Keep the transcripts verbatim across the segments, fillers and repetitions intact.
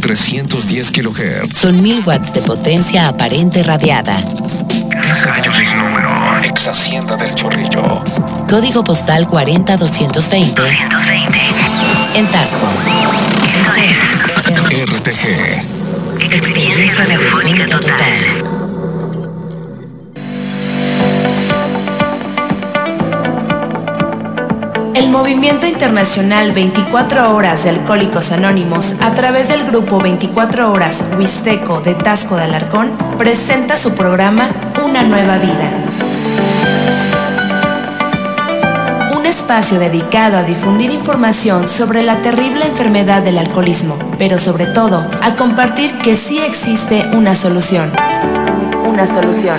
trescientos diez kilohertz. Con mil watts de potencia aparente radiada. Casa Gallos número uno, ex Hacienda del Chorrillo. Código postal cuarenta doscientos veinte. En Taxco. R T G. Experiencia radiofónica total. El Movimiento Internacional veinticuatro Horas de Alcohólicos Anónimos, a través del grupo veinticuatro Horas Huisteco de Taxco de Alarcón, presenta su programa Una Nueva Vida. Un espacio dedicado a difundir información sobre la terrible enfermedad del alcoholismo, pero sobre todo a compartir que sí existe una solución. Una solución.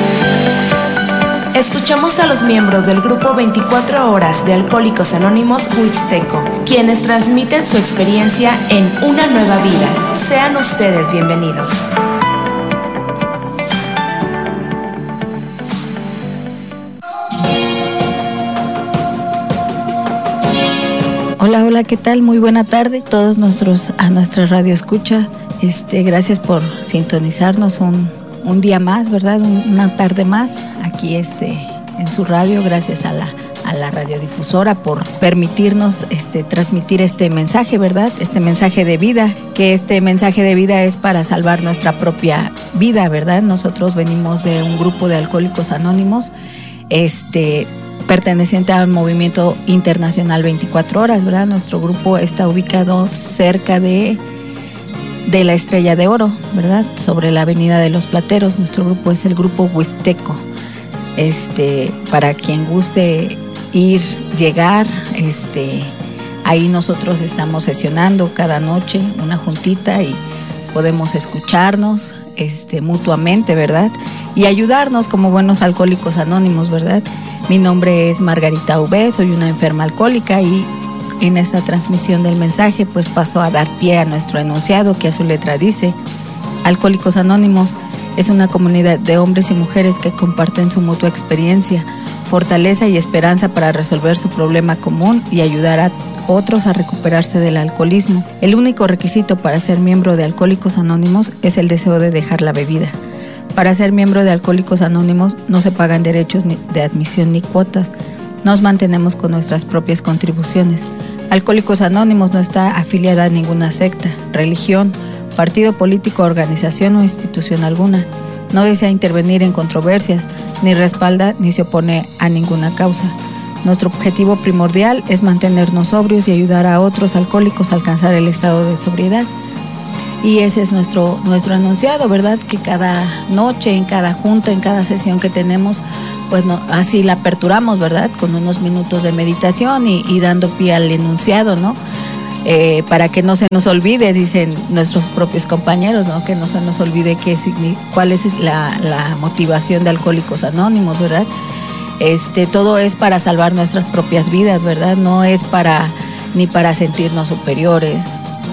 Escuchamos a los miembros del grupo veinticuatro Horas de Alcohólicos Anónimos Huixteco, quienes transmiten su experiencia en Una Nueva Vida. Sean ustedes bienvenidos. Hola, hola, ¿qué tal? Muy buena tarde todos nuestros a nuestra radio escucha. Este, gracias por sintonizarnos un un día más, ¿verdad? Una tarde más aquí este, en su radio, gracias a la, a la radiodifusora por permitirnos este, transmitir este mensaje, ¿verdad? Este mensaje de vida, que este mensaje de vida es para salvar nuestra propia vida, ¿verdad? Nosotros venimos de un grupo de alcohólicos anónimos, este, perteneciente al Movimiento Internacional veinticuatro Horas, ¿verdad? Nuestro grupo está ubicado cerca de de la Estrella de Oro, ¿verdad? Sobre la Avenida de los Plateros. Nuestro grupo es el grupo Huisteco. Este, para quien guste ir, llegar, este, ahí nosotros estamos sesionando cada noche una juntita y podemos escucharnos, este, mutuamente, ¿verdad? Y ayudarnos como buenos alcohólicos anónimos, ¿verdad? Mi nombre es Margarita Ubé, soy una enferma alcohólica y en esta transmisión del mensaje pues paso a dar pie a nuestro enunciado que a su letra dice: Alcohólicos Anónimos es una comunidad de hombres y mujeres que comparten su mutua experiencia, fortaleza y esperanza para resolver su problema común y ayudar a otros a recuperarse del alcoholismo. El único requisito para ser miembro de Alcohólicos Anónimos es el deseo de dejar la bebida. Para ser miembro de Alcohólicos Anónimos no se pagan derechos de admisión ni cuotas. Nos mantenemos con nuestras propias contribuciones. Alcohólicos Anónimos no está afiliada a ninguna secta, religión, partido político, organización o institución alguna. No desea intervenir en controversias, ni respalda ni se opone a ninguna causa. Nuestro objetivo primordial es mantenernos sobrios y ayudar a otros alcohólicos a alcanzar el estado de sobriedad. Y ese es nuestro, nuestro enunciado, ¿verdad? Que cada noche, en cada junta, en cada sesión que tenemos, pues no, así la aperturamos, ¿verdad? Con unos minutos de meditación y, y dando pie al enunciado, ¿no? Eh, para que no se nos olvide, dicen nuestros propios compañeros, ¿no? Que no se nos olvide qué, cuál es la, la motivación de Alcohólicos Anónimos, ¿verdad? Este, todo es para salvar nuestras propias vidas, ¿verdad? No es para, ni para sentirnos superiores,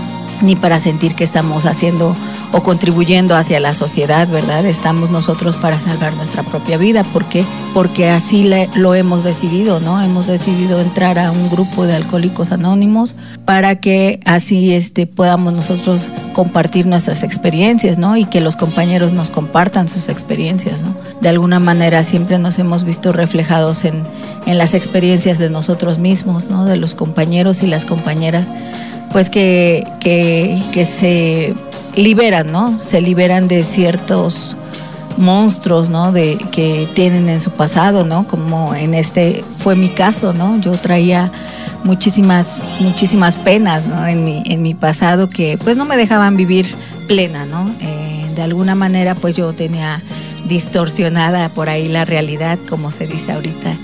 ni para sentir que estamos haciendo o contribuyendo hacia la sociedad, ¿verdad? Estamos nosotros para salvar nuestra propia vida. ¿Por qué? Porque así le, lo hemos decidido, ¿no? Hemos decidido entrar a un grupo de Alcohólicos Anónimos para que así este, podamos nosotros compartir nuestras experiencias, ¿no? Y que los compañeros nos compartan sus experiencias, ¿no? De alguna manera siempre nos hemos visto reflejados en, en las experiencias de nosotros mismos, ¿no? De los compañeros y las compañeras, pues que, que, que se liberan, ¿no? Se liberan de ciertos monstruos, ¿no? De, que tienen en su pasado, ¿no? Como en este fue mi caso, ¿no? Yo traía muchísimas, muchísimas penas, ¿no? En mi, en mi pasado que pues no me dejaban vivir plena, ¿no? Eh, de alguna manera pues yo tenía distorsionada por ahí la realidad, como se dice ahorita.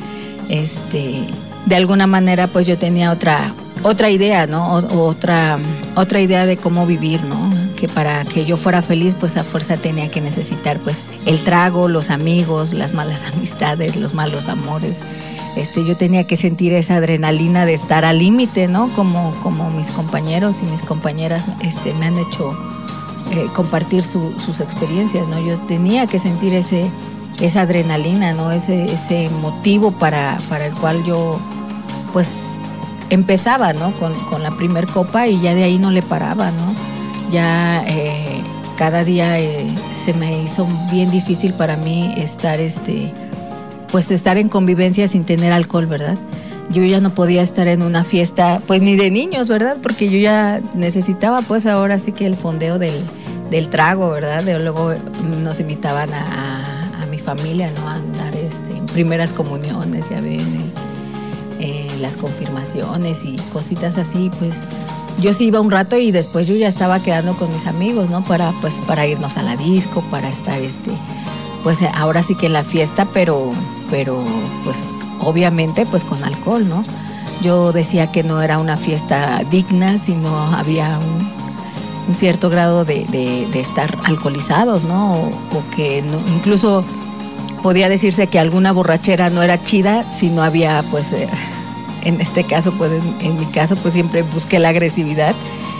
Este, de alguna manera pues yo tenía otra otra idea, ¿no? O, otra otra idea de cómo vivir, ¿no? Que para que yo fuera feliz, pues a fuerza tenía que necesitar, pues, el trago, los amigos, las malas amistades, los malos amores. Este, yo tenía que sentir esa adrenalina de estar al límite, ¿no? Como, como mis compañeros y mis compañeras, este, me han hecho eh, compartir su, sus experiencias, ¿no? Yo tenía que sentir ese, esa adrenalina, ¿no? Ese, ese motivo para, para el cual yo, pues, empezaba, ¿no? Con, con la primer copa y ya de ahí no le paraba, ¿no? ya eh, cada día eh, se me hizo bien difícil para mí estar, este, pues estar en convivencia sin tener alcohol, ¿verdad? Yo ya no podía estar en una fiesta, pues ni de niños, ¿verdad? Porque yo ya necesitaba, pues ahora sí que el fondeo del, del trago, ¿verdad? De, luego nos invitaban a, a, a mi familia, ¿no? A andar este, en primeras comuniones, ya ven, eh, las confirmaciones y cositas así, pues yo sí iba un rato y después yo ya estaba quedando con mis amigos, ¿no? Para, pues, para irnos a la disco, para estar, este, pues ahora sí que en la fiesta, pero, pero, pues obviamente pues con alcohol, ¿no? Yo decía que no era una fiesta digna, sino había un, un cierto grado de, de, de estar alcoholizados, ¿no? O, o que no, incluso podía decirse que alguna borrachera no era chida si no había, pues, eh, en este caso, pues en, en mi caso, pues siempre busqué la agresividad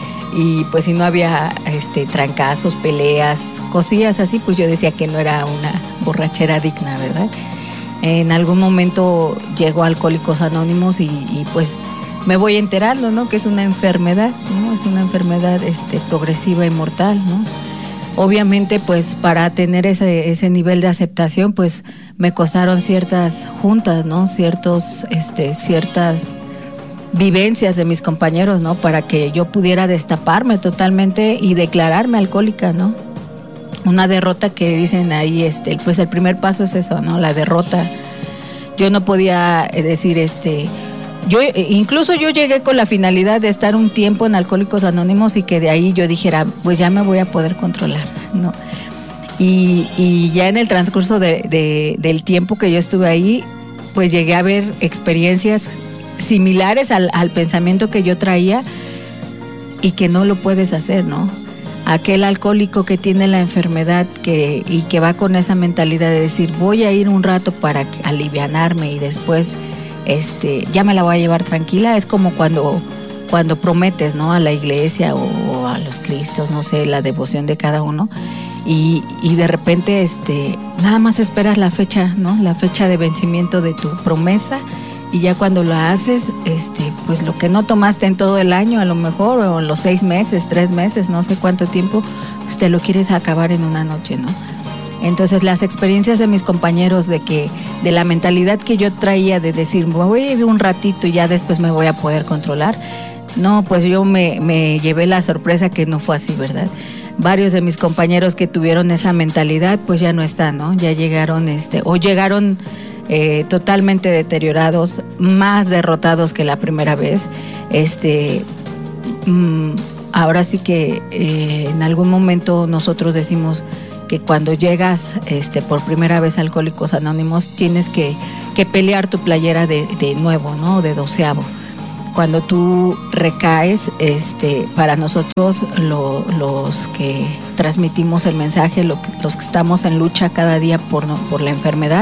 y pues si no había este, trancazos, peleas, cosillas así, pues yo decía que no era una borrachera digna, ¿verdad? En algún momento llego a Alcohólicos Anónimos y, y pues me voy enterando, ¿no? Que es una enfermedad, ¿no? Es una enfermedad este, progresiva y mortal, ¿no? Obviamente, pues para tener ese, ese nivel de aceptación, pues me costaron ciertas juntas, ¿no? Ciertos, este, ciertas vivencias de mis compañeros, ¿no? Para que yo pudiera destaparme totalmente y declararme alcohólica, ¿no? Una derrota que dicen ahí, este, pues el primer paso es eso, ¿no? La derrota. Yo no podía decir, este, yo incluso yo llegué con la finalidad de estar un tiempo en Alcohólicos Anónimos y que de ahí yo dijera, pues ya me voy a poder controlar, ¿no? Y, y ya en el transcurso de, de, del tiempo que yo estuve ahí, pues llegué a ver experiencias similares al, al pensamiento que yo traía y que no lo puedes hacer, ¿no? Aquel alcohólico que tiene la enfermedad que, y que va con esa mentalidad de decir voy a ir un rato para alivianarme y después este, ya me la voy a llevar tranquila, es como cuando, cuando prometes, ¿no? A la iglesia o, o a los cristos, no sé, la devoción de cada uno y, y de repente este, nada más esperas la fecha, ¿no? La fecha de vencimiento de tu promesa. Y ya cuando la haces, este, pues lo que no tomaste en todo el año, a lo mejor, o en los seis meses, tres meses, no sé cuánto tiempo, pues te lo quieres acabar en una noche, ¿no? Entonces las experiencias de mis compañeros de que, de la mentalidad que yo traía de decir, voy a ir un ratito y ya después me voy a poder controlar, no, pues yo me, me llevé la sorpresa que no fue así, ¿verdad? Varios de mis compañeros que tuvieron esa mentalidad, pues ya no están, ¿no? Ya llegaron, este, o llegaron Eh, totalmente deteriorados, más derrotados que la primera vez. Este, mmm, ahora sí que eh, en algún momento nosotros decimos que cuando llegas este, por primera vez a Alcohólicos Anónimos tienes que, que pelear tu playera de, de nuevo, ¿no? De doceavo. Cuando tú recaes, este, para nosotros lo, los que transmitimos el mensaje, lo, los que estamos en lucha cada día por, por la enfermedad,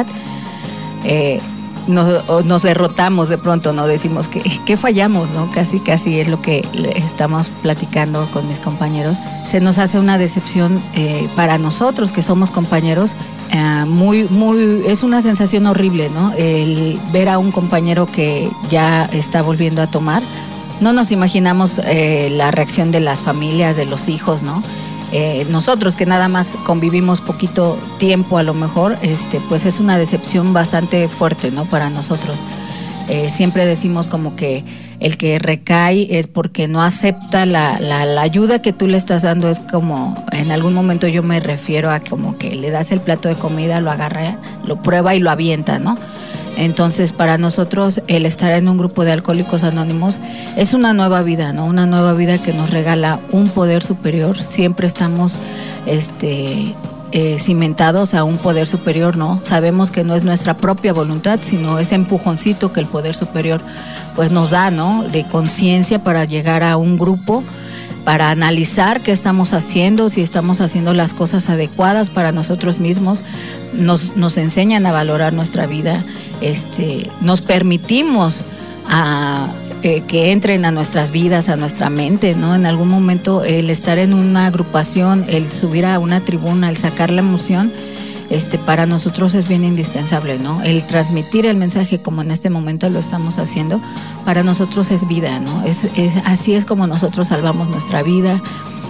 Eh, nos, nos derrotamos de pronto, no decimos que, que fallamos, ¿no? Casi, casi es lo que estamos platicando con mis compañeros. Se nos hace una decepción eh, para nosotros que somos compañeros, eh, muy, muy, es una sensación horrible, ¿no? El ver a un compañero que ya está volviendo a tomar. No nos imaginamos eh, la reacción de las familias, de los hijos, ¿no? Eh, nosotros que nada más convivimos poquito tiempo a lo mejor, este, pues es una decepción bastante fuerte, ¿no? Para nosotros. Eh, siempre decimos como que el que recae es porque no acepta la, la, la ayuda que tú le estás dando, es como, en algún momento yo me refiero a como que le das el plato de comida, lo agarra, lo prueba y lo avienta, ¿no? Entonces, para nosotros, el estar en un grupo de Alcohólicos Anónimos es una nueva vida, ¿no? Una nueva vida que nos regala un poder superior. Siempre estamos este, eh, cimentados a un poder superior, ¿no? Sabemos que no es nuestra propia voluntad, sino ese empujoncito que el poder superior pues, nos da, ¿no? De conciencia para llegar a un grupo, para analizar qué estamos haciendo, si estamos haciendo las cosas adecuadas para nosotros mismos. Nos, nos enseñan a valorar nuestra vida. Este, nos permitimos a, eh, que entren a nuestras vidas, a nuestra mente, ¿no? En algún momento el estar en una agrupación, el subir a una tribuna, el sacar la emoción, este, para nosotros es bien indispensable, ¿no? El transmitir el mensaje como en este momento lo estamos haciendo, para nosotros es vida, ¿no? Es, es, así es como nosotros salvamos nuestra vida.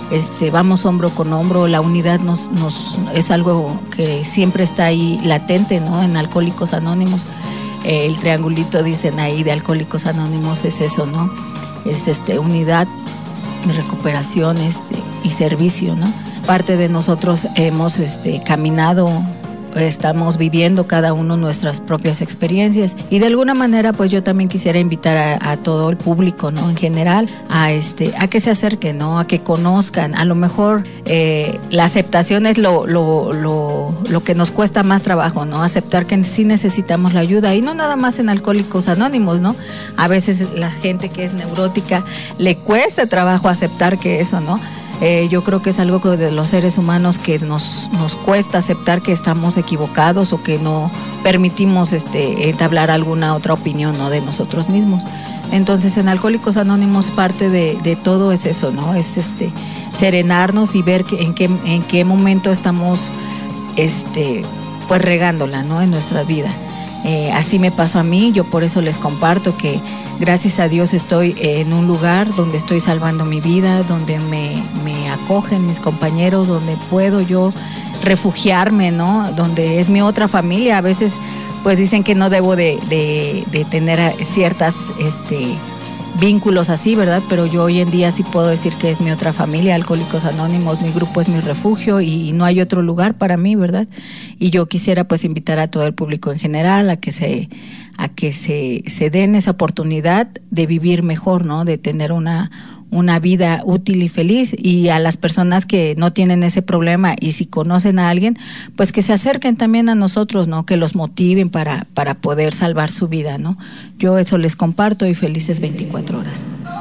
este, vamos hombro con hombro, la unidad nos, nos, es algo que siempre está ahí latente, ¿no? En Alcohólicos Anónimos, eh, el triangulito dicen ahí de Alcohólicos Anónimos es eso, ¿no? Es este, unidad, recuperación este, y servicio, ¿no? Parte de nosotros hemos este, caminado, estamos viviendo cada uno nuestras propias experiencias y de alguna manera pues yo también quisiera invitar a, a todo el público, ¿no? En general a este a que se acerquen, ¿no? A que conozcan. A lo mejor eh, la aceptación es lo, lo, lo, lo que nos cuesta más trabajo, ¿no? Aceptar que sí necesitamos la ayuda y no nada más en Alcohólicos Anónimos, ¿no? A veces la gente que es neurótica le cuesta trabajo aceptar que eso, ¿no? Eh, yo creo que es algo de los seres humanos que nos, nos cuesta aceptar que estamos equivocados o que no permitimos este, entablar alguna otra opinión, ¿no? De nosotros mismos. Entonces en Alcohólicos Anónimos parte de, de todo es eso, ¿no? Es este, serenarnos y ver que, en, qué, en qué momento estamos este, pues regándola, ¿no? En nuestra vida. Eh, así me pasó a mí, yo por eso les comparto que gracias a Dios estoy en un lugar donde estoy salvando mi vida, donde me, me acogen mis compañeros, donde puedo yo refugiarme, ¿no? Donde es mi otra familia. A veces pues dicen que no debo de, de, de tener ciertas este, vínculos así, ¿verdad? Pero yo hoy en día sí puedo decir que es mi otra familia, Alcohólicos Anónimos, mi grupo es mi refugio y no hay otro lugar para mí, ¿verdad? Y yo quisiera pues invitar a todo el público en general a que se a que se, se den esa oportunidad de vivir mejor, ¿no? De tener una, una vida útil y feliz, y a las personas que no tienen ese problema y si conocen a alguien, pues que se acerquen también a nosotros, ¿no? Que los motiven para, para poder salvar su vida, ¿no? Yo eso les comparto y felices veinticuatro horas.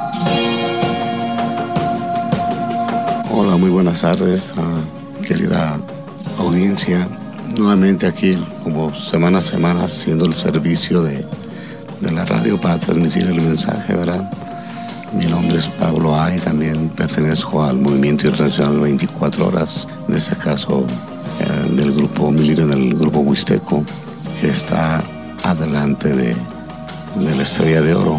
Hola, muy buenas tardes, uh, querida audiencia. Nuevamente aquí, como semana a semana, haciendo el servicio de, de la radio para transmitir el mensaje, ¿verdad? Mi nombre es Pablo A. y también pertenezco al Movimiento Internacional veinticuatro horas, en este caso eh, del grupo, milito en el grupo Huisteco, que está adelante de, de la Estrella de Oro.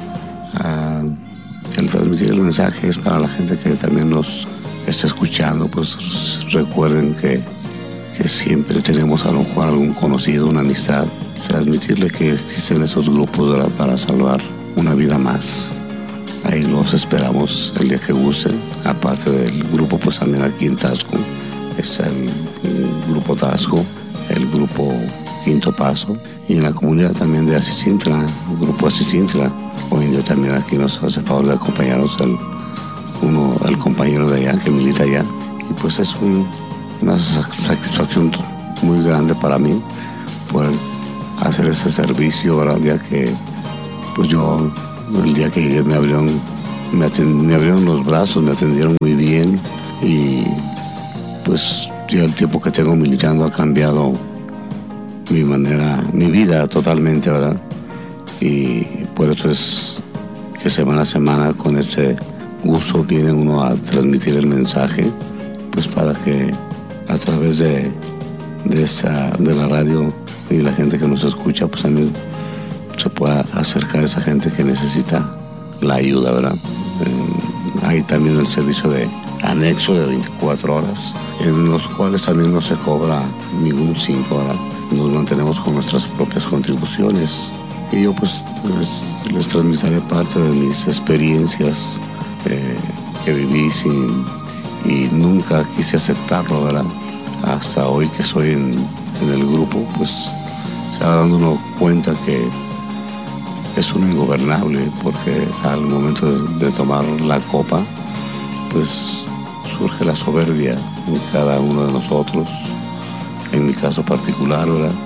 Uh, el transmitir el mensaje es para la gente que también nos está escuchando, pues recuerden que que siempre tenemos a lo mejor algún conocido, una amistad, transmitirle que existen esos grupos, ¿verdad? Para salvar una vida más. Ahí los esperamos el día que gusten. Aparte del grupo, pues también aquí en Taxco está el, el grupo Taxco, el grupo Quinto Paso, y en la comunidad también de Asicintla, el grupo Asicintla. Hoy en día también aquí nos hace favor de acompañarnos el, uno, el compañero de allá que milita allá, y pues es un una satisfacción muy grande para mí poder hacer ese servicio, ¿verdad? El día que, pues yo, el día que llegué me abrieron, me, atend, me abrieron los brazos, me atendieron muy bien y pues ya el tiempo que tengo militando ha cambiado mi manera, mi vida totalmente, ¿verdad? Y por eso es que semana a semana con este gusto viene uno a transmitir el mensaje, pues para que a través de, de, esta, de la radio y la gente que nos escucha, pues también se pueda acercar a esa gente que necesita la ayuda, ¿verdad? Eh, hay también el servicio de anexo de veinticuatro horas, en los cuales también no se cobra ningún cinco, ¿verdad? Nos mantenemos con nuestras propias contribuciones. Y yo pues les, les transmitiré parte de mis experiencias eh, que viví sin... y nunca quise aceptarlo, ¿verdad? Hasta hoy que soy en, en el grupo, pues se va dando uno cuenta que es uno ingobernable, porque al momento de, de tomar la copa, pues surge la soberbia en cada uno de nosotros. En mi caso particular, ¿verdad?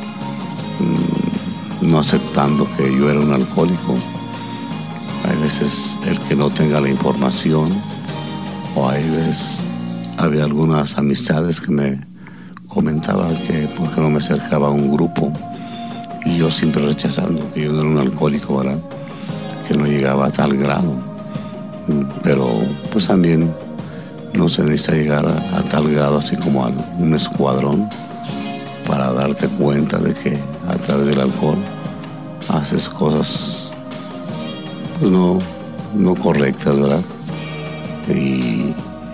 No aceptando que yo era un alcohólico. Hay veces el que no tenga la información, o hay veces había algunas amistades que me comentaban que por qué no me acercaba a un grupo, y yo siempre rechazando que yo no era un alcohólico, ¿verdad? Que no llegaba a tal grado. Pero pues también no se necesita llegar a, a tal grado así como a un escuadrón para darte cuenta de que a través del alcohol haces cosas pues no, no correctas, ¿verdad? Y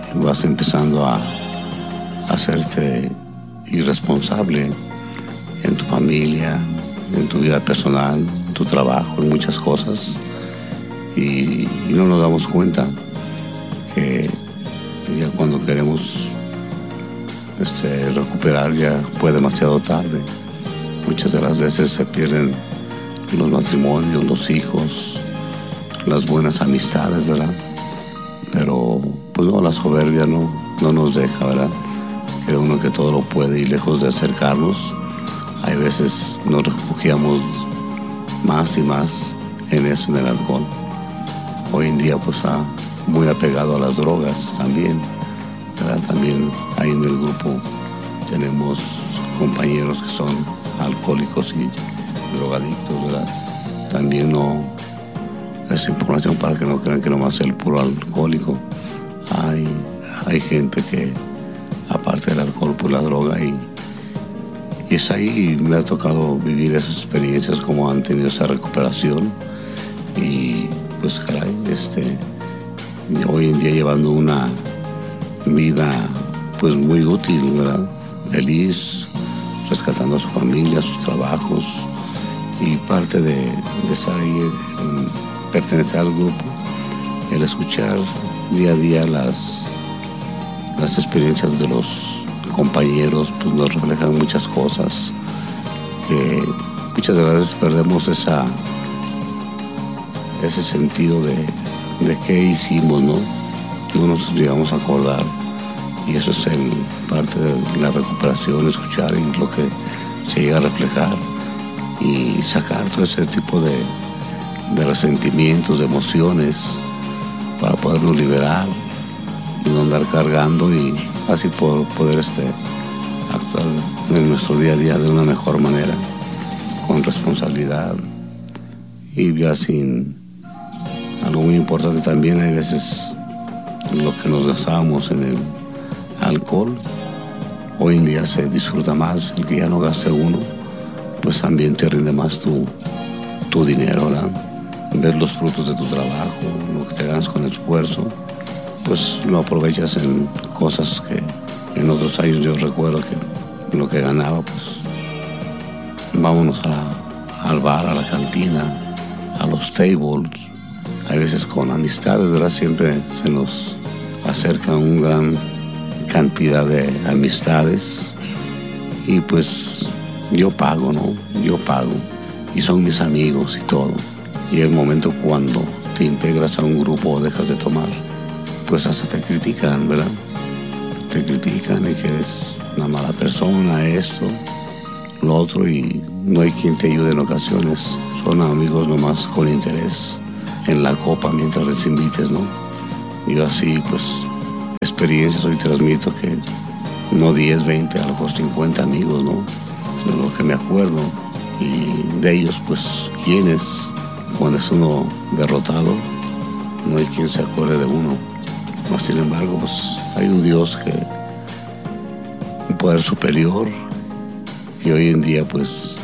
vas empezando a, a hacerte irresponsable en tu familia, en tu vida personal, en tu trabajo, en muchas cosas, y, y no nos damos cuenta que ya cuando queremos este, recuperar ya fue demasiado tarde. Muchas de las veces se pierden los matrimonios, los hijos, las buenas amistades, ¿verdad? Pero pues no, la soberbia no, no nos deja, ¿verdad? Cree uno que todo lo puede y lejos de acercarnos, hay veces nos refugiamos más y más en eso, en el alcohol. Hoy en día pues ha muy apegado a las drogas también, ¿verdad? También ahí en el grupo tenemos compañeros que son alcohólicos y drogadictos, ¿verdad? También no es información para que no crean que nomás el puro alcohólico. Hay, hay gente que aparte del alcohol, pues la droga, y, y es ahí, y me ha tocado vivir esas experiencias, como han tenido esa recuperación, y pues caray, este, hoy en día llevando una vida pues muy útil, ¿verdad? Feliz, rescatando a su familia, a sus trabajos, y parte de, de estar ahí, en, pertenecer al grupo, el escuchar día a día las, las experiencias de los compañeros, pues nos reflejan muchas cosas que muchas veces perdemos esa, ese sentido de, de qué hicimos, ¿no? No nos llegamos a acordar, y eso es el, parte de la recuperación, escuchar y lo que se llega a reflejar y sacar todo ese tipo de, de resentimientos, de emociones, para podernos liberar y no andar cargando, y así por poder este, actuar en nuestro día a día de una mejor manera, con responsabilidad y ya sin algo muy importante también. Hay veces lo que nos gastamos en el alcohol, hoy en día se disfruta más, el que ya no gaste uno, pues también te rinde más tu, tu dinero, ¿verdad? Ver los frutos de tu trabajo, lo que te ganas con esfuerzo, pues lo aprovechas en cosas que en otros años yo recuerdo que lo que ganaba, pues vámonos a la, al bar, a la cantina, a los tables, a veces con amistades, ¿verdad? Siempre se nos acerca una gran cantidad de amistades, y pues yo pago, ¿no? Yo pago, y son mis amigos y todo. Y el momento cuando te integras a un grupo o dejas de tomar, pues hasta te critican, ¿verdad? Te critican y que eres una mala persona, esto, lo otro, y no hay quien te ayude en ocasiones. Son amigos nomás con interés en la copa mientras les invites, ¿no? Yo así, pues, experiencias hoy transmito que no diez, veinte, a lo mejor cincuenta amigos, ¿no? De lo que me acuerdo, y de ellos, pues, ¿quiénes? Cuando es uno derrotado, no hay quien se acuerde de uno. Mas, sin embargo, pues hay un Dios, que un poder superior, que hoy en día, pues,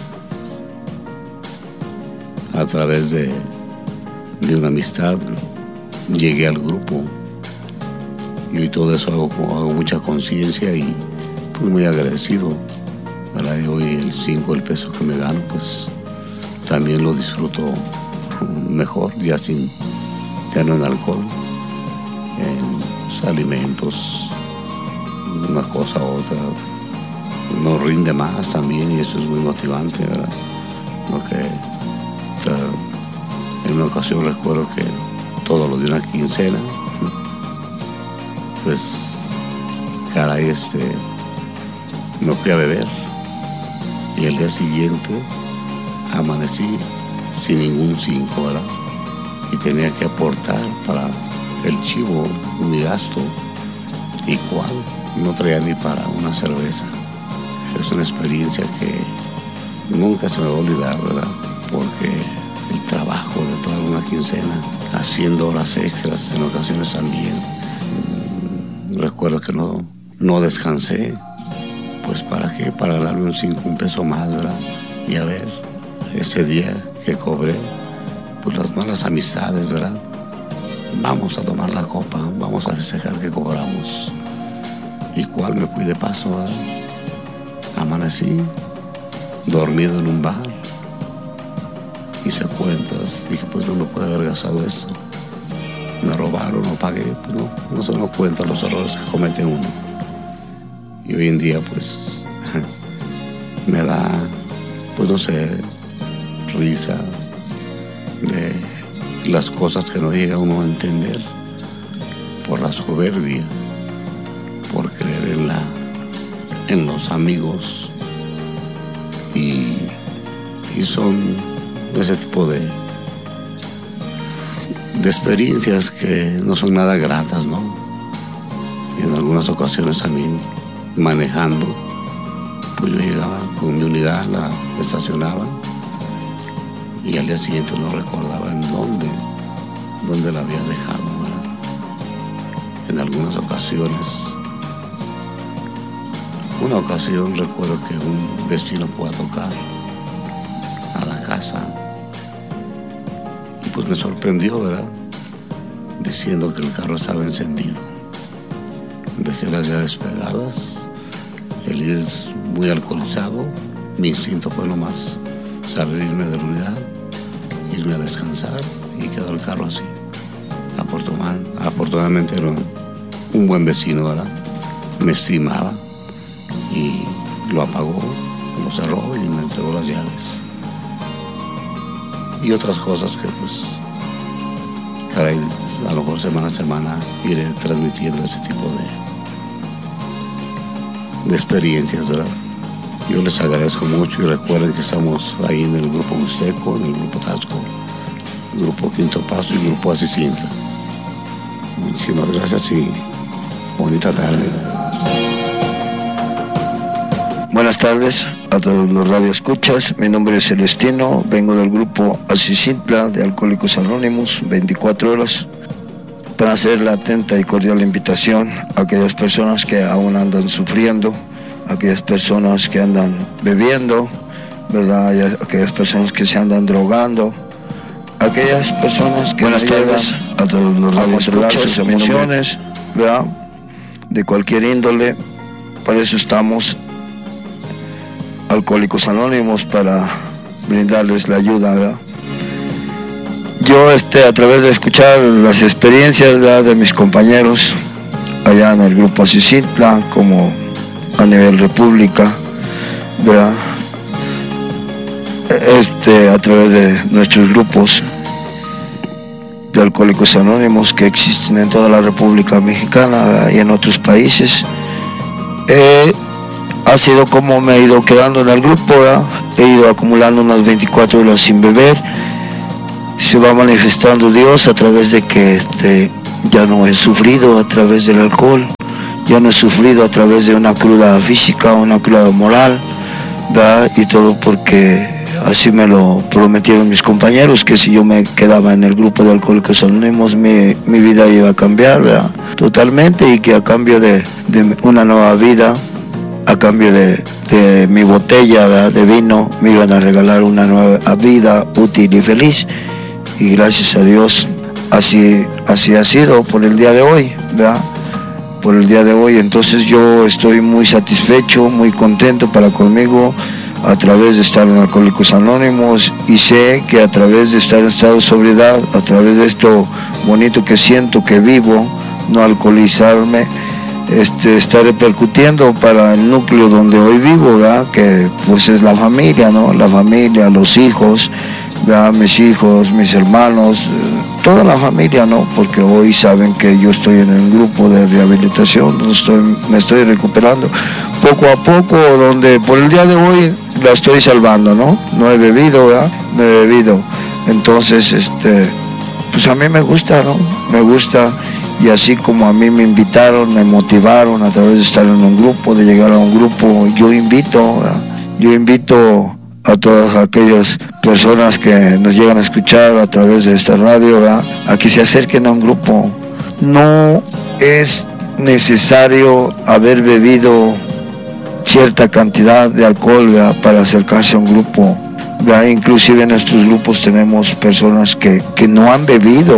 a través de, de una amistad, llegué al grupo, y hoy todo eso hago, hago mucha conciencia, y pues muy agradecido, ¿verdad? Y hoy el cinco, el peso que me gano, pues también lo disfruto mejor, ya sin, ya no en alcohol, en pues, alimentos, una cosa u otra, nos rinde más también, y eso es muy motivante, ¿verdad? Lo que tra- en una ocasión recuerdo que todo lo de una quincena, pues caray, este, me fui a beber, y el día siguiente amanecí sin ningún cinco, ¿verdad? Y tenía que aportar para el chivo, mi gasto, y cuál, no traía ni para una cerveza. Es una experiencia que nunca se me va a olvidar, ¿verdad? Porque el trabajo de toda una quincena, haciendo horas extras en ocasiones también, mmm, recuerdo que no, no descansé, pues para qué, para ganarme un cinco, un peso más, ¿verdad? Y a ver, ese día que cobré, pues las malas amistades, ¿verdad? vamos a tomar la copa, vamos a festejar que cobramos. ¿Y cuál me fui de paso? ¿Verdad? Amanecí dormido en un bar. Hice cuentas, dije, pues no me puede haber gastado esto. Me robaron, no pagué, pues no, no se nos cuentan los errores que comete uno. Y hoy en día, pues, me da, pues no sé, risa de las cosas que no llega uno a entender por la soberbia, por creer en la, en los amigos, y, y son ese tipo de, de experiencias que no son nada gratas, ¿no? Y en algunas ocasiones también manejando, pues yo llegaba con mi unidad, la estacionaba y al día siguiente no recordaba en dónde, dónde la había dejado, ¿verdad? En algunas ocasiones, una ocasión recuerdo que un vecino fue a tocar a la casa y pues me sorprendió, ¿verdad? Diciendo que el carro estaba encendido. Dejé las llaves pegadas, el ir muy alcoholizado, mi instinto fue nomás salirme de la unidad, irme a descansar y quedó el carro así. Afortunadamente era un buen vecino, ¿verdad? Me estimaba y lo apagó, lo cerró y me entregó las llaves. Y otras cosas que pues, caray, a lo mejor semana a semana iré transmitiendo ese tipo de, de experiencias, ¿verdad? Yo les agradezco mucho y recuerden que estamos ahí en el grupo Mixteco, en el grupo Tasco, el grupo Quinto Paso y el grupo Asisintla. Muchísimas gracias y bonita tarde. Buenas tardes a todos los radioescuchas. Mi nombre es Celestino, vengo del grupo Asisintla de Alcohólicos Anónimos, veinticuatro horas, para hacer la atenta y cordial invitación a aquellas personas que aún andan sufriendo, a aquellas personas que andan bebiendo, ¿verdad? Y a aquellas personas que se andan drogando, a aquellas personas que Buenas no tardes a todos los radioescuchas, sus emociones, ¿verdad? De cualquier índole. Para eso estamos Alcohólicos Anónimos, para brindarles la ayuda, ¿verdad? Yo este, a través de escuchar las experiencias, ¿verdad?, de mis compañeros allá en el grupo Asisintla, como a nivel república, ¿verdad?, este, a través de nuestros grupos de Alcohólicos Anónimos que existen en toda la República Mexicana, ¿verdad?, y en otros países, eh, ha sido como me he ido quedando en el grupo, ¿verdad? He ido acumulando unas veinticuatro horas sin beber. Se va manifestando Dios a través de que este, ya no he sufrido a través del alcohol, ya no he sufrido a través de una cruda física, una cruda moral, ¿verdad? Y todo porque así me lo prometieron mis compañeros, que si yo me quedaba en el grupo de Alcohólicos Anónimos, mi, mi vida iba a cambiar, ¿verdad?, totalmente, y que a cambio de, de una nueva vida, a cambio de, de mi botella, ¿verdad?, de vino, me iban a regalar una nueva vida útil y feliz. Y gracias a Dios así, así ha sido por el día de hoy, ¿verdad?, por el día de hoy. Entonces yo estoy muy satisfecho, muy contento para conmigo a través de estar en Alcohólicos Anónimos, y sé que a través de estar en estado de sobriedad, a través de esto bonito que siento que vivo, no alcoholizarme, Este, está repercutiendo para el núcleo donde hoy vivo, ¿verdad?, que pues es la familia, ¿no? La familia, los hijos, ¿verdad?, mis hijos, mis hermanos, eh, toda la familia, ¿no? Porque hoy saben que yo estoy en el grupo de rehabilitación, donde estoy, me estoy recuperando poco a poco, donde por el día de hoy la estoy salvando, ¿no? No he bebido, ¿verdad? No he bebido. Entonces, este, pues a mí me gusta, ¿no? Me gusta. Y así como a mí me invitaron, me motivaron a través de estar en un grupo, de llegar a un grupo, yo invito, ¿verdad?, yo invito a todas aquellas personas que nos llegan a escuchar a través de esta radio, ¿verdad?, a que se acerquen a un grupo. No es necesario haber bebido cierta cantidad de alcohol, ¿verdad?, para acercarse a un grupo, ¿verdad? Inclusive en nuestros grupos tenemos personas que, que no han bebido,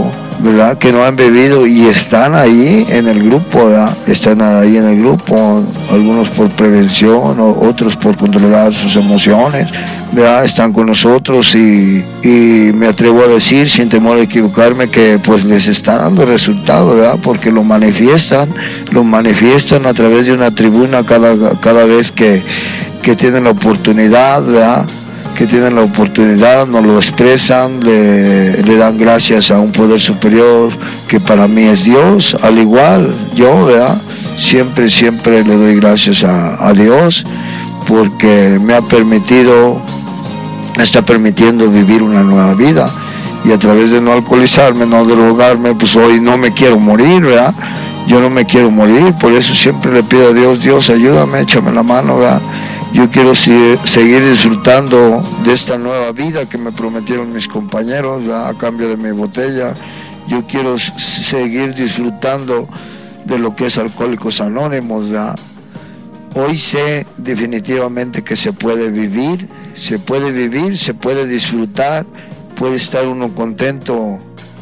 ¿verdad?, que no han bebido y están ahí en el grupo, ¿verdad? Están ahí en el grupo, algunos por prevención, otros por controlar sus emociones, ¿verdad? Están con nosotros y, y me atrevo a decir, sin temor a equivocarme, que pues les está dando resultado, ¿verdad? Porque lo manifiestan, lo manifiestan a través de una tribuna cada, cada vez que, que tienen la oportunidad, ¿verdad?, que tienen la oportunidad, nos lo expresan, le, le dan gracias a un poder superior que para mí es Dios, al igual yo, ¿verdad? Siempre, siempre le doy gracias a, a Dios porque me ha permitido, me está permitiendo vivir una nueva vida y a través de no alcoholizarme, no drogarme, pues hoy no me quiero morir, ¿verdad? Yo no me quiero morir, por eso siempre le pido a Dios, Dios, ayúdame, échame la mano, ¿verdad? Yo quiero si, seguir disfrutando de esta nueva vida que me prometieron mis compañeros, ¿verdad?, a cambio de mi botella. Yo quiero seguir disfrutando de lo que es Alcohólicos Anónimos, ¿verdad? Hoy sé definitivamente que se puede vivir, se puede vivir, se puede disfrutar, puede estar uno contento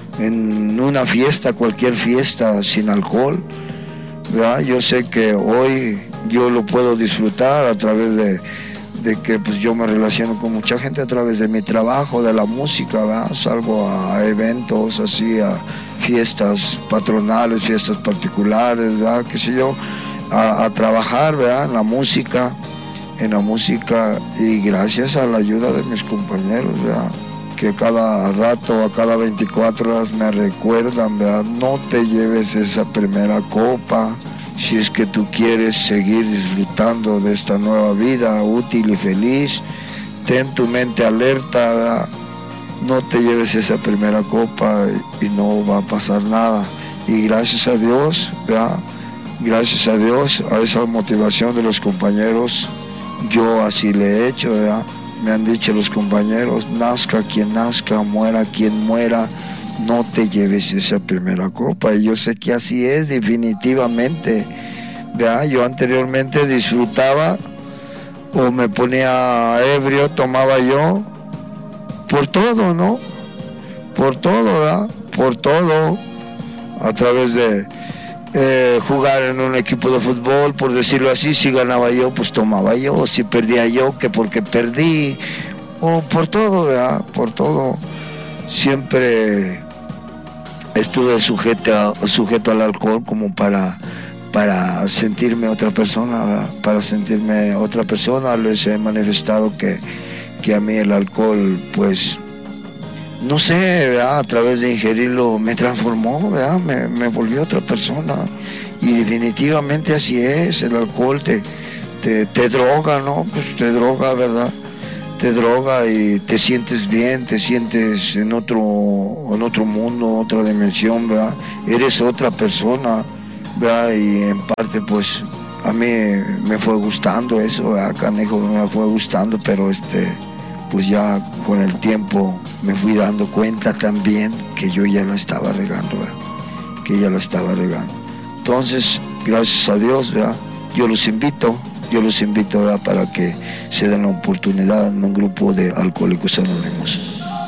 en una fiesta, cualquier fiesta sin alcohol, ¿verdad? Yo sé que hoy yo lo puedo disfrutar a través de, de que pues yo me relaciono con mucha gente a través de mi trabajo, de la música, ¿verdad? Salgo a eventos así, a fiestas patronales, fiestas particulares, ¿verdad?, qué sé yo, a, a trabajar, ¿verdad?, en la música, en la música y gracias a la ayuda de mis compañeros, ¿verdad?, que cada rato, a cada veinticuatro horas me recuerdan, ¿verdad?, no te lleves esa primera copa, si es que tú quieres seguir disfrutando de esta nueva vida útil y feliz, ten tu mente alerta, ¿verdad?, no te lleves esa primera copa y, y no va a pasar nada. Y gracias a Dios, ¿verdad?, gracias a Dios, a esa motivación de los compañeros, yo así le he hecho, ¿verdad? Me han dicho los compañeros, nazca quien nazca, muera quien muera, no te lleves esa primera copa. Y yo sé que así es definitivamente, ¿verdad? Yo anteriormente disfrutaba o me ponía ebrio, tomaba yo por todo, ¿no? Por todo, ¿verdad? Por todo, a través de eh, jugar en un equipo de fútbol, por decirlo así, si ganaba yo, pues tomaba yo, si perdía yo, que porque perdí, o por todo, ¿verdad? Por todo, siempre estuve sujeto, sujeto al alcohol como para, para sentirme otra persona, ¿verdad? Para sentirme otra persona. Les he manifestado que, que a mí el alcohol, pues, no sé, ¿verdad?, a través de ingerirlo me transformó, ¿verdad?, me, me volvió otra persona. Y definitivamente así es, el alcohol te, te, te droga, ¿no? Pues te droga, ¿verdad? Te droga y te sientes bien, te sientes en otro, en otro mundo, otra dimensión, ¿verdad? Eres otra persona, ¿verdad? Y en parte, pues, a mí me fue gustando eso, ¿verdad? Canejo, me fue gustando, pero este, pues ya con el tiempo me fui dando cuenta también que yo ya la estaba regando, ¿verdad?, que ya la estaba regando. Entonces, gracias a Dios, ¿verdad?, yo los invito, yo los invito, ¿verdad?, para que se den la oportunidad en un grupo de Alcohólicos Anónimos.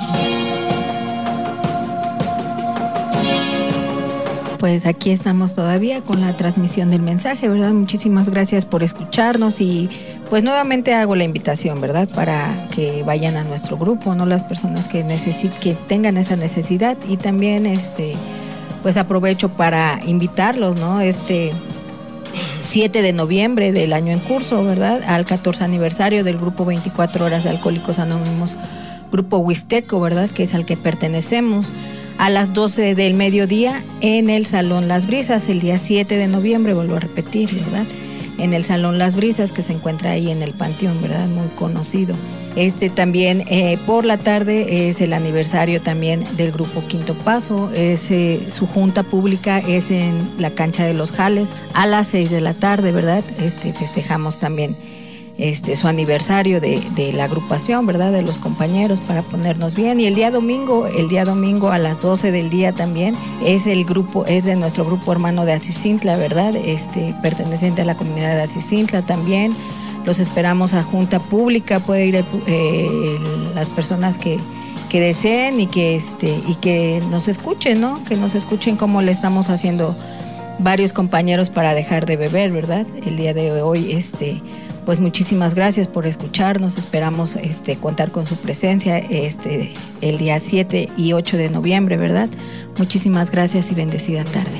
Pues aquí estamos todavía con la transmisión del mensaje, ¿verdad? Muchísimas gracias por escucharnos y pues nuevamente hago la invitación, ¿verdad?, para que vayan a nuestro grupo, ¿no?, las personas que necesiten, que tengan esa necesidad. Y también este pues aprovecho para invitarlos, ¿no?, este siete de noviembre del año en curso, ¿verdad?, al catorce aniversario del grupo veinticuatro horas de Alcohólicos Anónimos, grupo Huisteco, ¿verdad?, que es al que pertenecemos, a las doce del mediodía en el Salón Las Brisas, el día siete de noviembre, vuelvo a repetir, ¿verdad?, en el Salón Las Brisas, que se encuentra ahí en el Panteón, ¿verdad?, muy conocido. Este también eh, por la tarde es el aniversario también del grupo Quinto Paso, es, eh, su junta pública es en la cancha de los Jales a las seis de la tarde, ¿verdad? Este, festejamos también este, su aniversario de, de la agrupación, ¿verdad?, de los compañeros, para ponernos bien. Y el día domingo, el día domingo a las doce del día también es el grupo, es de nuestro grupo hermano de Atzicintla, ¿verdad?, este, perteneciente a la comunidad de Atzicintla también. Los esperamos a junta pública, puede ir eh, las personas que, que deseen y que este y que nos escuchen, ¿no? Que nos escuchen como le estamos haciendo varios compañeros para dejar de beber, ¿verdad? El día de hoy, este, pues muchísimas gracias por escucharnos. Esperamos este contar con su presencia este el día siete y ocho de noviembre, ¿verdad? Muchísimas gracias y bendecida tarde.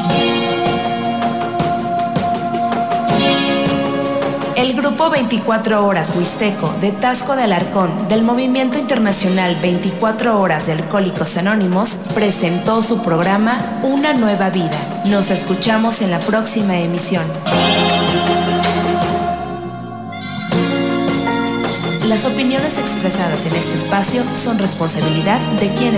El Grupo veinticuatro Horas Huisteco de Taxco de Alarcón del Movimiento Internacional veinticuatro Horas de Alcohólicos Anónimos presentó su programa Una Nueva Vida. Nos escuchamos en la próxima emisión. Las opiniones expresadas en este espacio son responsabilidad de quienes